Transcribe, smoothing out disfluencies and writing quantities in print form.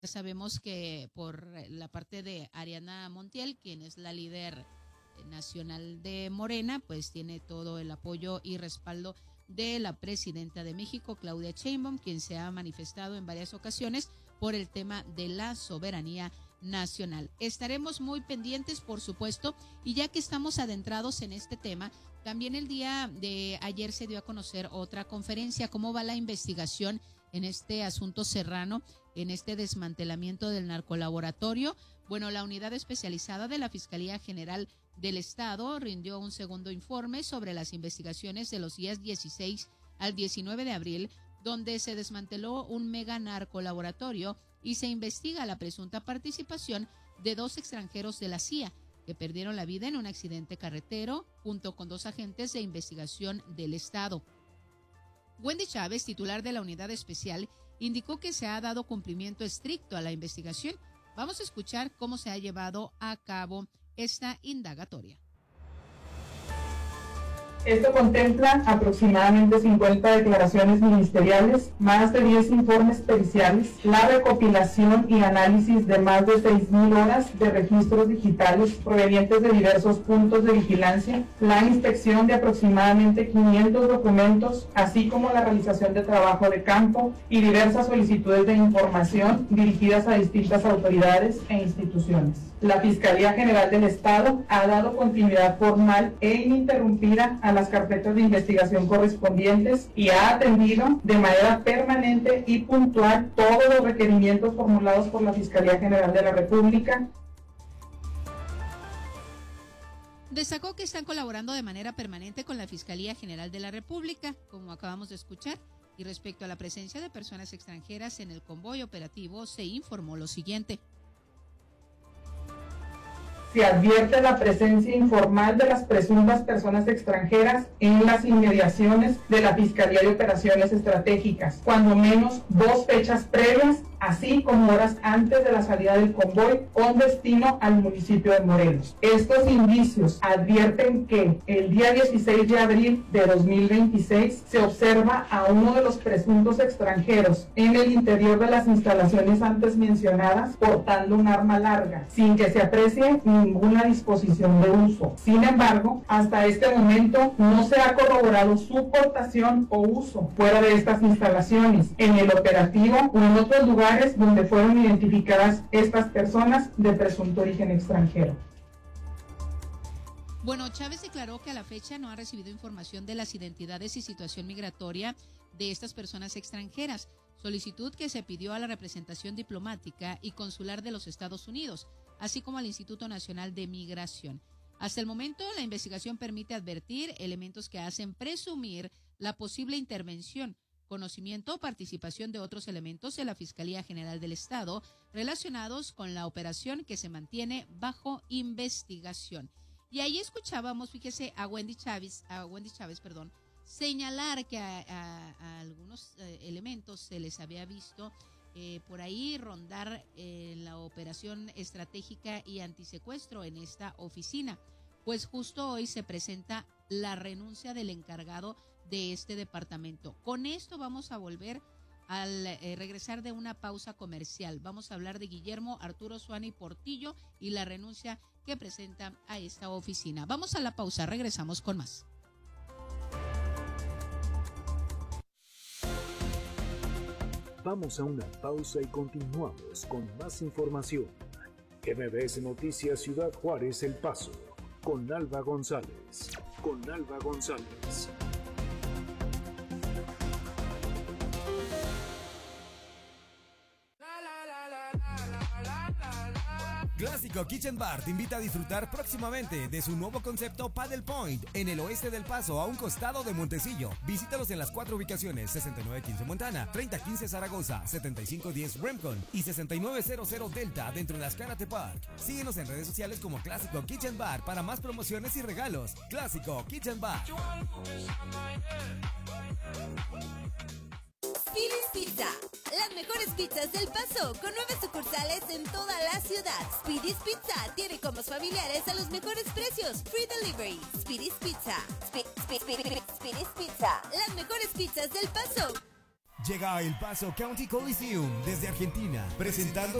Sabemos que por la parte de Ariana Montiel, quien es la líder nacional de Morena, pues tiene todo el apoyo y respaldo de la presidenta de México, Claudia Sheinbaum, quien se ha manifestado en varias ocasiones por el tema de la soberanía nacional. Estaremos muy pendientes, por supuesto, y ya que estamos adentrados en este tema, también el día de ayer se dio a conocer otra conferencia, cómo va la investigación en este asunto serrano, en este desmantelamiento del narcolaboratorio. Bueno, la unidad especializada de la Fiscalía General del Estado rindió un segundo informe sobre las investigaciones de los días 16 al 19 de abril, donde se desmanteló un mega narcolaboratorio y se investiga la presunta participación de 2 extranjeros de la CIA que perdieron la vida en un accidente carretero junto con 2 agentes de investigación del Estado. Wendy Chávez, titular de la unidad especial, indicó que se ha dado cumplimiento estricto a la investigación. Vamos a escuchar cómo se ha llevado a cabo esta indagatoria. Esto contempla aproximadamente 50 declaraciones ministeriales, más de 10 informes periciales, la recopilación y análisis de más de 6.000 horas de registros digitales provenientes de diversos puntos de vigilancia, la inspección de aproximadamente 500 documentos, así como la realización de trabajo de campo y diversas solicitudes de información dirigidas a distintas autoridades e instituciones. La Fiscalía General del Estado ha dado continuidad formal e ininterrumpida a las carpetas de investigación correspondientes y ha atendido de manera permanente y puntual todos los requerimientos formulados por la Fiscalía General de la República. Destacó que están colaborando de manera permanente con la Fiscalía General de la República, como acabamos de escuchar, y respecto a la presencia de personas extranjeras en el convoy operativo se informó lo siguiente. Se advierte la presencia informal de las presuntas personas extranjeras en las inmediaciones de la Fiscalía de Operaciones Estratégicas, cuando menos 2 fechas previas, así como horas antes de la salida del convoy con destino al municipio de Morelos. Estos indicios advierten que el día 16 de abril de 2026 se observa a uno de los presuntos extranjeros en el interior de las instalaciones antes mencionadas portando un arma larga, sin que se aprecie ninguna disposición de uso. Sin embargo, hasta este momento no se ha corroborado su portación o uso fuera de estas instalaciones, en el operativo o en otros lugares donde fueron identificadas estas personas de presunto origen extranjero. Bueno, Chávez declaró que a la fecha no ha recibido información de las identidades y situación migratoria de estas personas extranjeras, solicitud que se pidió a la representación diplomática y consular de los Estados Unidos, así como al Instituto Nacional de Migración. Hasta el momento, la investigación permite advertir elementos que hacen presumir la posible intervención, conocimiento o participación de otros elementos de la Fiscalía General del Estado relacionados con la operación que se mantiene bajo investigación. Y ahí escuchábamos, fíjese, a Wendy Chávez, señalar que a algunos elementos se les había visto por ahí rondar la operación estratégica y antisecuestro en esta oficina. Pues justo hoy se presenta la renuncia del encargado de este departamento. Con esto vamos a volver al regresar de una pausa comercial. Vamos a hablar de Guillermo Arturo Suani Portillo y la renuncia que presenta a esta oficina. Vamos a la pausa, regresamos con más. Vamos a una pausa y continuamos con más información. MBS Noticias Ciudad Juárez El Paso, con Alba González. Clásico Kitchen Bar te invita a disfrutar próximamente de su nuevo concepto Paddle Point en el oeste del Paso, a un costado de Montecillo. Visítalos en las 4 ubicaciones: 6915 Montana, 3015 Zaragoza, 7510 Remcon y 6900 Delta dentro de las Karate Park. Síguenos en redes sociales como Clásico Kitchen Bar para más promociones y regalos. Clásico Kitchen Bar. Speedy's Pizza, las mejores pizzas del Paso, con 9 sucursales en toda la ciudad. Speedy's Pizza tiene combos familiares a los mejores precios. Free delivery. Speedy's Pizza. Speedy's Pizza, las mejores pizzas del Paso. Llega a El Paso County Coliseum desde Argentina, presentando